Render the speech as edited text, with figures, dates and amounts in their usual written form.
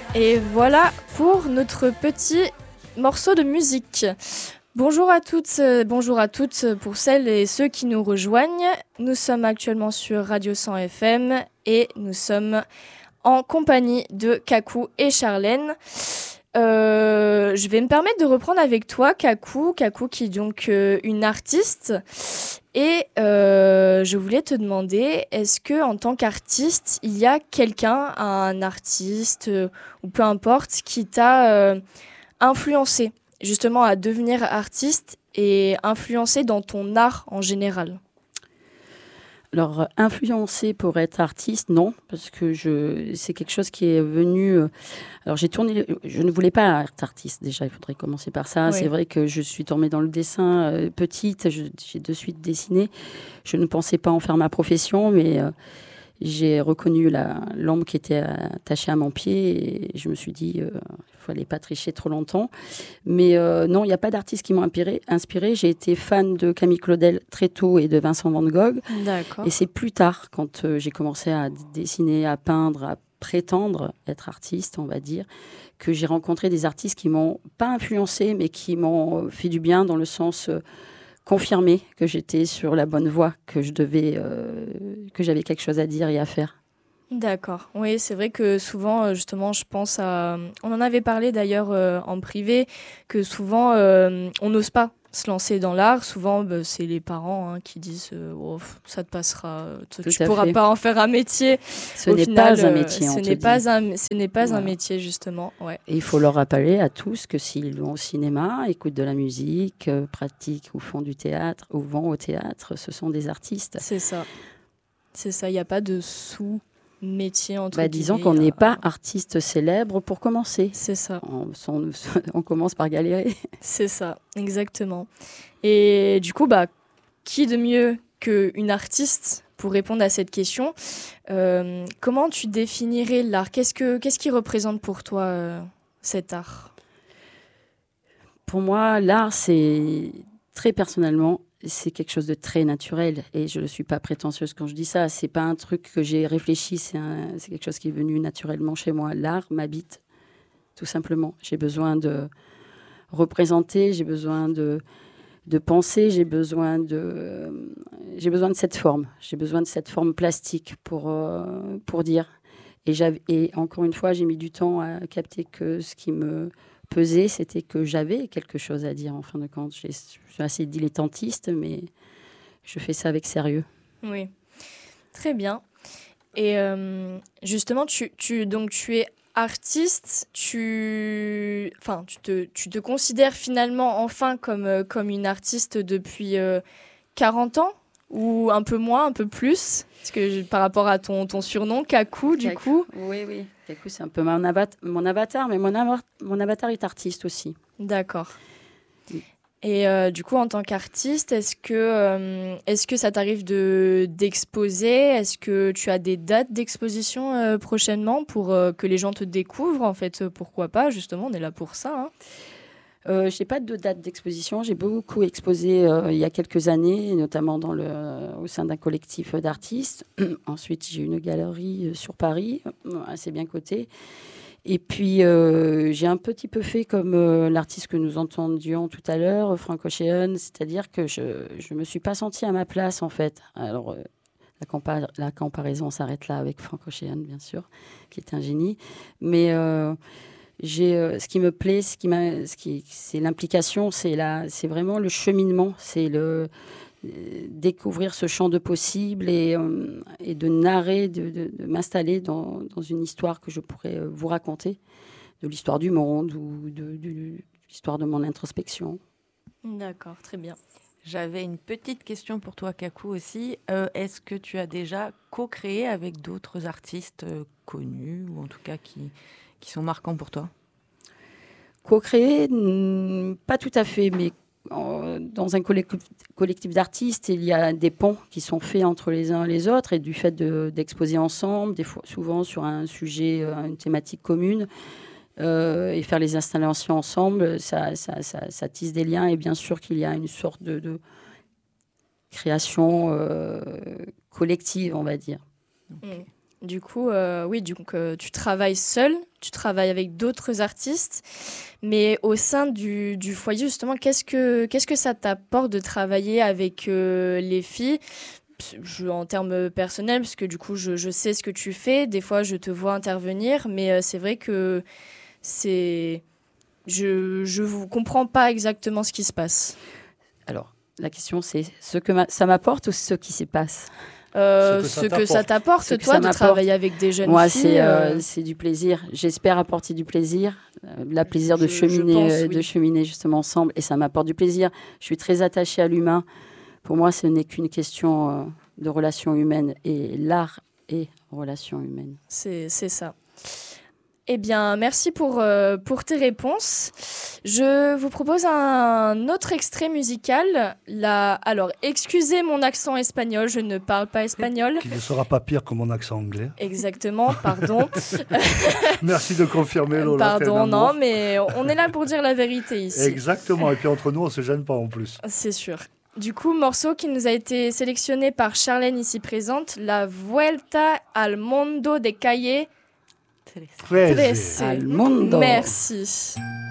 Et voilà pour notre petit morceau de musique. Bonjour à toutes, bonjour à toutes pour celles et ceux qui nous rejoignent. Nous sommes actuellement sur Radio 100 FM et nous sommes en compagnie de Kakou et Charlène. Je vais me permettre de reprendre avec toi, Kakou qui est donc une artiste. Et je voulais te demander, est-ce que en tant qu'artiste, il y a quelqu'un, un artiste ou peu importe, qui t'a influencé justement à devenir artiste et influencé dans ton art en général? Alors, influencé pour être artiste, non, parce que c'est quelque chose qui est venu. Alors, je ne voulais pas être artiste déjà, il faudrait commencer par ça. Oui. C'est vrai que je suis tombée dans le dessin petite, j'ai de suite dessiné. Je ne pensais pas en faire ma profession, mais j'ai reconnu la lampe qui était attachée à mon pied et je me suis dit, il ne fallait pas tricher trop longtemps. Mais non, il n'y a pas d'artistes qui m'ont inspirée. J'ai été fan de Camille Claudel très tôt et de Vincent van Gogh. D'accord. Et c'est plus tard, quand j'ai commencé à dessiner, à peindre, à prétendre être artiste, on va dire, que j'ai rencontré des artistes qui m'ont pas influencé, mais qui m'ont fait du bien dans le sens confirmé que j'étais sur la bonne voie, que j'avais quelque chose à dire et à faire. D'accord. Oui, c'est vrai que souvent, justement, je pense à... On en avait parlé d'ailleurs en privé, que souvent, on n'ose pas se lancer dans l'art. Souvent, c'est les parents qui disent oh, ça te passera, tu ne pourras pas en faire un métier. Ce n'est pas un métier, ce n'est pas un métier, justement. Ouais. Et il faut leur rappeler à tous que s'ils vont au cinéma, écoutent de la musique, pratiquent ou font du théâtre, ou vont au théâtre, ce sont des artistes. C'est ça. C'est ça, il n'y a pas de sous-métier entre guillemets. Disons qu'on n'est pas artiste célèbre pour commencer. C'est ça. On commence par galérer. C'est ça, exactement. Et du coup, qui de mieux qu'une artiste pour répondre à cette question? Comment tu définirais l'art? Qu'est-ce qui représente pour toi cet art? Pour moi, l'art, c'est très personnellement, c'est quelque chose de très naturel. Et je ne suis pas prétentieuse quand je dis ça. Ce n'est pas un truc que j'ai réfléchi, c'est quelque chose qui est venu naturellement chez moi. L'art m'habite, tout simplement. J'ai besoin de représenter, j'ai besoin de penser, j'ai besoin de cette forme. J'ai besoin de cette forme plastique pour dire. Et encore une fois, j'ai mis du temps à capter que ce qui me pesait, c'était que j'avais quelque chose à dire. En fin de compte, je suis assez dilettantiste, mais je fais ça avec sérieux. Oui, très bien. Et justement, tu es artiste, tu te considères finalement enfin comme une artiste depuis 40 ans ou un peu moins, un peu plus? Parce que par rapport à ton surnom, Kakou, du coup. Oui. Kakou, c'est un peu mon avatar, mais mon avatar est artiste aussi. D'accord. Et du coup, en tant qu'artiste, est-ce que ça t'arrive d'exposer? Est-ce que tu as des dates d'exposition prochainement pour que les gens te découvrent? En fait, pourquoi pas? Justement, on est là pour ça. Hein. Je n'ai pas de date d'exposition. J'ai beaucoup exposé il y a quelques années, notamment au sein d'un collectif d'artistes. Ensuite, j'ai une galerie sur Paris, assez bien cotée. Et puis, j'ai un petit peu fait comme l'artiste que nous entendions tout à l'heure, Frank Ocean, c'est-à-dire que je ne me suis pas sentie à ma place, en fait. Alors, la comparaison s'arrête là avec Frank Ocean, bien sûr, qui est un génie. Mais ce qui me plaît, c'est l'implication, c'est vraiment le cheminement, c'est découvrir ce champ de possibles et de narrer, de m'installer dans une histoire que je pourrais vous raconter, de l'histoire du monde ou de l'histoire de mon introspection. D'accord, très bien. J'avais une petite question pour toi, Kakou, aussi. Est-ce que tu as déjà co-créé avec d'autres artistes connus, ou en tout cas qui sont marquants pour toi? Co-créer, pas tout à fait, mais dans un collectif d'artistes, il y a des ponts qui sont faits entre les uns et les autres, et du fait d'exposer ensemble, souvent sur un sujet, une thématique commune, et faire les installations ensemble, ça tisse des liens, et bien sûr qu'il y a une sorte de création collective, on va dire. Mmh. Du coup, oui, donc tu travailles seul, tu travailles avec d'autres artistes, mais au sein du foyer, justement, qu'est-ce que ça t'apporte de travailler avec les filles? En termes personnels, parce que du coup, je sais ce que tu fais. Des fois, je te vois intervenir, mais c'est vrai que c'est... Je ne comprends pas exactement ce qui se passe. Alors, la question, c'est ce que ça m'apporte ou ce qui s'y passe? Ce que ça t'apporte, toi, de travailler avec des jeunes filles. Moi, c'est du plaisir. J'espère apporter du plaisir, plaisir de cheminer, de cheminer justement ensemble, et ça m'apporte du plaisir. Je suis très attachée à l'humain. Pour moi, ce n'est qu'une question de relations humaines, et l'art est relation humaine. C'est ça. Eh bien, merci pour tes réponses. Je vous propose un autre extrait musical. Alors, excusez mon accent espagnol, je ne parle pas espagnol. Qui ne sera pas pire que mon accent anglais. Exactement, pardon. Merci de confirmer, Lola. Pardon, non, mais on est là pour dire la vérité ici. Exactement, et puis entre nous, on ne se gêne pas en plus. C'est sûr. Du coup, morceau qui nous a été sélectionné par Charlène ici présente, La Vuelta al Mundo de Calle 13. Al Mundo. Merci.